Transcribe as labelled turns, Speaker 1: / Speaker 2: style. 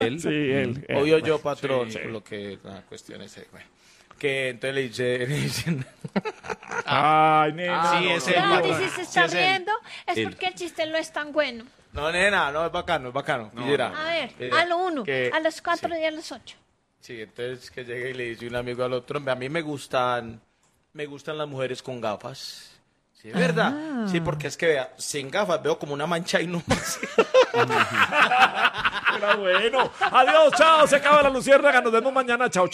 Speaker 1: Sí, él.
Speaker 2: Obvio yo, patrón,
Speaker 1: sí.
Speaker 2: por lo que la cuestión es, bueno, que entonces le dicen,
Speaker 1: Ay, nena.
Speaker 2: sí, es el
Speaker 3: Claro, y
Speaker 2: patrón.
Speaker 3: si se está
Speaker 2: Sí, es él.
Speaker 3: riendo, es porque el chiste no es tan bueno.
Speaker 2: No, nena, no, es bacano, Mira,
Speaker 3: A ver,
Speaker 2: mira,
Speaker 3: a lo 1,
Speaker 2: que-
Speaker 3: a los 4
Speaker 2: sí.
Speaker 3: y a los 8.
Speaker 2: Sí, entonces que llegue y le dice un amigo al otro, "Hombre, a mí me gustan las mujeres con gafas. Sí, es verdad. Sí, porque es que vea, sin gafas veo como una mancha y no más.
Speaker 1: Era bueno. Adiós, chao. Se acaba la luciérnaga. Nos vemos mañana. Chao.